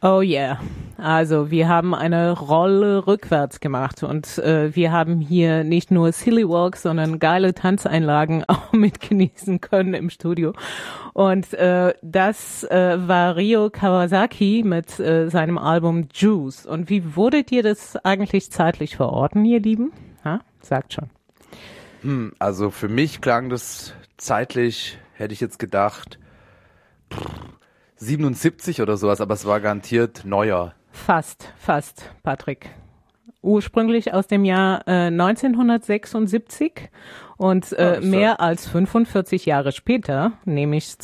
Oh yeah. Also wir haben eine Rolle rückwärts gemacht und wir haben hier nicht nur Silly Walk, sondern geile Tanzeinlagen auch mit genießen können im Studio. Und das war Ryo Kawasaki mit seinem Album Juice. Und wie wurdet ihr das eigentlich zeitlich verorten, ihr Lieben? Ha? Sagt schon. Also für mich klang das zeitlich, hätte ich jetzt gedacht, 77 oder sowas, aber es war garantiert neuer. Fast, Patrick. Ursprünglich aus dem Jahr 1976 und mehr als 45 Jahre später, nämlich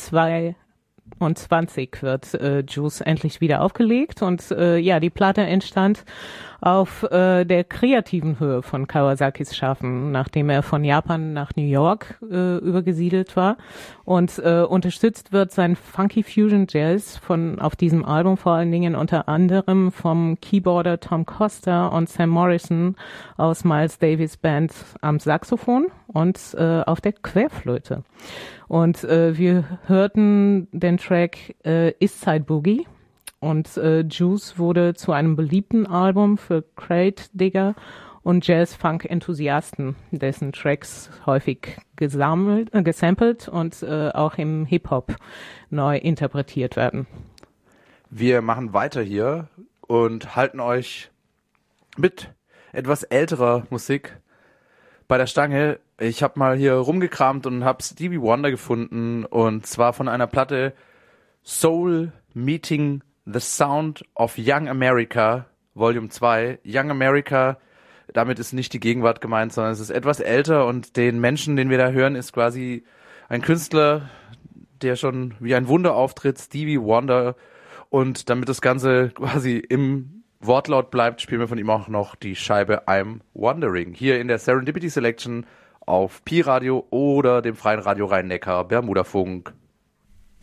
22, wird Juice endlich wieder aufgelegt und die Platte entstand auf der kreativen Höhe von Kawasakis Schaffen, nachdem er von Japan nach New York übergesiedelt war. Und unterstützt wird sein Funky Fusion Jazz auf diesem Album vor allen Dingen unter anderem vom Keyboarder Tom Costa und Sam Morrison aus Miles Davis Band am Saxophon und auf der Querflöte. Und wir hörten den Track East Side Boogie. Und Juice wurde zu einem beliebten Album für Crate Digger und Jazz-Funk-Enthusiasten, dessen Tracks häufig gesampelt und auch im Hip-Hop neu interpretiert werden. Wir machen weiter hier und halten euch mit etwas älterer Musik bei der Stange. Ich habe mal hier rumgekramt und habe Stevie Wonder gefunden, und zwar von einer Platte Soul Meeting The Sound of Young America, Volume 2. Young America, damit ist nicht die Gegenwart gemeint, sondern es ist etwas älter, und den Menschen, den wir da hören, ist quasi ein Künstler, der schon wie ein Wunder auftritt, Stevie Wonder. Und damit das Ganze quasi im Wortlaut bleibt, spielen wir von ihm auch noch die Scheibe I'm Wondering. Hier in der Serendipity Selection auf Pi Radio oder dem freien Radio Rhein-Neckar Bermudafunk.